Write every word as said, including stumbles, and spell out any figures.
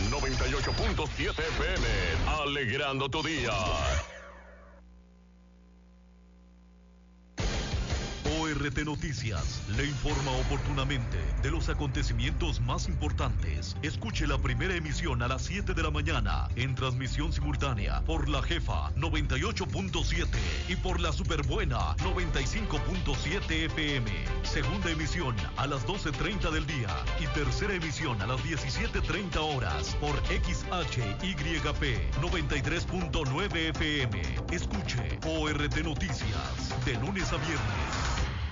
noventa y ocho punto siete F M, alegrando tu día. O R T Noticias le informa oportunamente de los acontecimientos más importantes. Escuche la primera emisión a las siete de la mañana en transmisión simultánea por La Jefa noventa y ocho punto siete y por La Superbuena noventa y cinco punto siete F M. Segunda emisión a las doce treinta del día y tercera emisión a las diecisiete treinta horas por X H Y P noventa y tres punto nueve F M. Escuche O R T Noticias de lunes a viernes